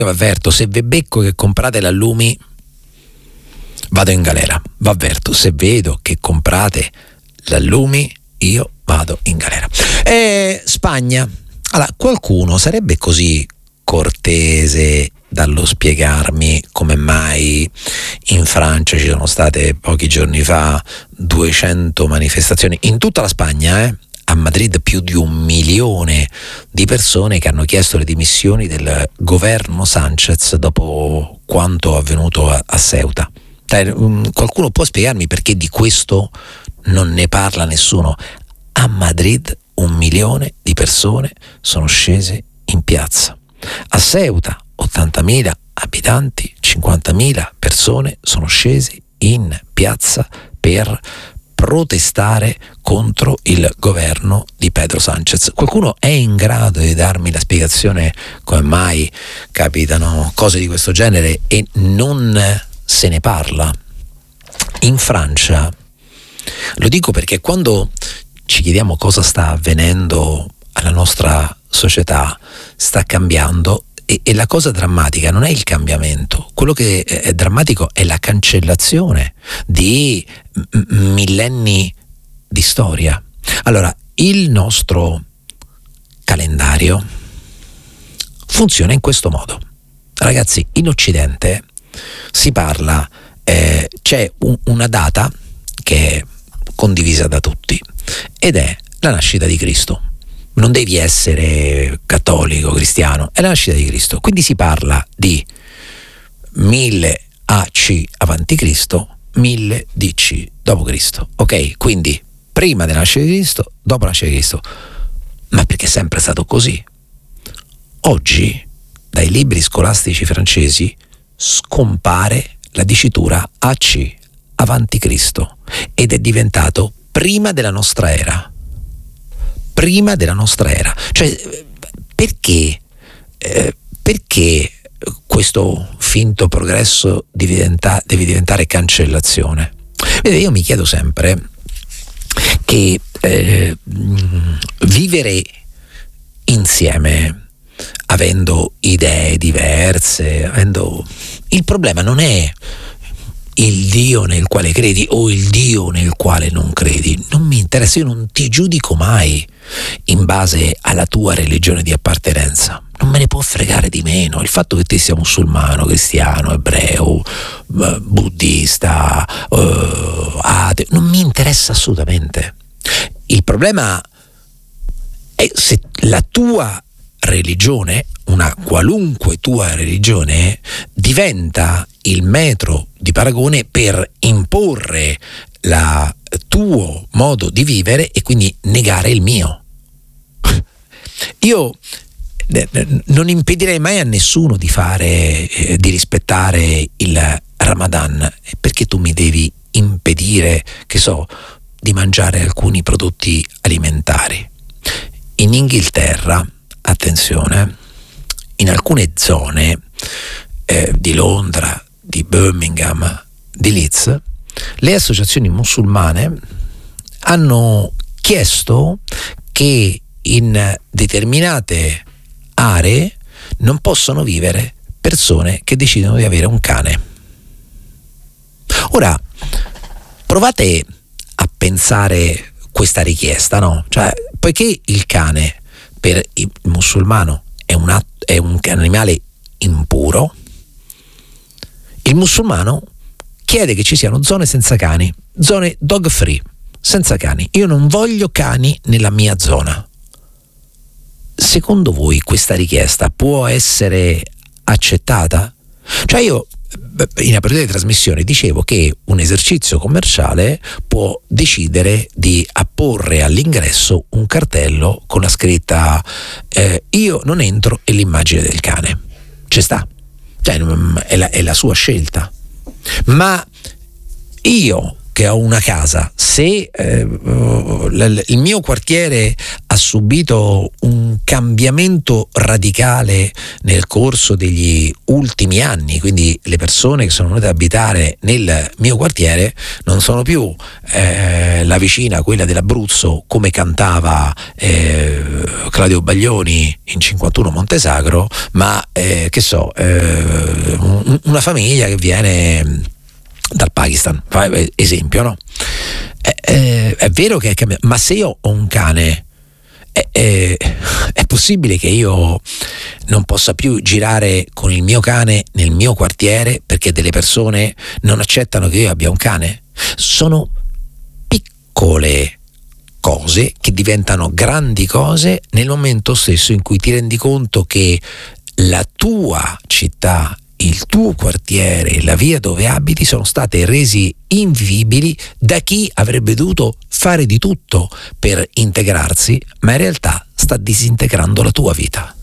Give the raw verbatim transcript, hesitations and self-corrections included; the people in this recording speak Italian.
Io vi avverto, se vi becco che comprate l'allumi, vado in galera. Vi avverto, se vedo che comprate l'allumi, io vado in galera. E Spagna. Allora, qualcuno sarebbe così cortese dallo spiegarmi come mai in Francia ci sono state pochi giorni fa duecento manifestazioni in tutta la Spagna, eh? A Madrid più di un milione di persone che hanno chiesto le dimissioni del governo Sanchez dopo quanto avvenuto a, a Ceuta. Cioè, um, qualcuno può spiegarmi perché di questo non ne parla nessuno? A Madrid un milione di persone sono scese in piazza. A Ceuta ottantamila abitanti, cinquantamila persone sono scese in piazza per protestare contro il governo di Pedro Sánchez. Qualcuno è in grado di darmi la spiegazione come mai capitano cose di questo genere e non se ne parla? In Francia, lo dico perché quando ci chiediamo cosa sta avvenendo alla nostra società, sta cambiando. E la cosa drammatica non è il cambiamento, quello che è drammatico è la cancellazione di m- millenni di storia. Allora, il nostro calendario funziona in questo modo. Ragazzi, in Occidente si parla, eh, c'è un, una data che è condivisa da tutti ed è la nascita di Cristo. Non devi essere cattolico, cristiano, è la nascita di Cristo. Quindi si parla di mille A C avanti Cristo, mille D C dopo Cristo. Ok? Quindi prima della nascita di Cristo, dopo la nascita di Cristo. Ma perché è sempre stato così? Oggi, dai libri scolastici francesi, scompare la dicitura A C avanti Cristo ed è diventato prima della nostra era. Prima della nostra era, cioè perché eh, perché questo finto progresso deve, diventa, deve diventare cancellazione? Vede, io mi chiedo sempre che eh, vivere insieme, avendo idee diverse, avendo il problema non è il Dio nel quale credi o il Dio nel quale non credi, non mi interessa, io non ti giudico mai in base alla tua religione di appartenenza, non me ne può fregare di meno il fatto che te sia musulmano, cristiano, ebreo, buddista, uh, ateo, non mi interessa assolutamente. Il problema è se la tua religione, una qualunque tua religione, diventa il metro di paragone per imporre il tuo modo di vivere e quindi negare il mio. Io non impedirei mai a nessuno di fare, eh, di rispettare il Ramadan, perché tu mi devi impedire, che so, di mangiare alcuni prodotti alimentari. In Inghilterra, attenzione, in alcune zone eh, di Londra, di Birmingham, di Leeds, le associazioni musulmane hanno chiesto che in determinate aree non possono vivere persone che decidono di avere un cane. Ora, provate a pensare questa richiesta, no? Cioè, poiché il cane per il musulmano è un, atto, è un animale impuro, il musulmano chiede che ci siano zone senza cani, zone dog free, senza cani. Io non voglio cani nella mia zona. Secondo voi questa richiesta può essere accettata? Cioè io in apertura di trasmissione dicevo che un esercizio commerciale può decidere di apporre all'ingresso un cartello con la scritta eh, io non entro e l'immagine del cane. Ci sta, cioè, è, la, è la sua scelta. Ma io che ho una casa, se eh, il mio quartiere ha subito un cambiamento radicale nel corso degli ultimi anni, quindi le persone che sono venute ad abitare nel mio quartiere non sono più eh, la vicina, quella dell'Abruzzo, come cantava eh, Claudio Baglioni in cinquantuno Montesagro, ma eh, che so, eh, una famiglia che viene dal Pakistan, esempio, no? È, è, è vero che è cambiato, ma se io ho un cane, è, è, è possibile che io non possa più girare con il mio cane nel mio quartiere perché delle persone non accettano che io abbia un cane? Sono piccole cose che diventano grandi cose nel momento stesso in cui ti rendi conto che la tua città, il tuo quartiere, la via dove abiti sono state resi invivibili da chi avrebbe dovuto fare di tutto per integrarsi, ma in realtà sta disintegrando la tua vita.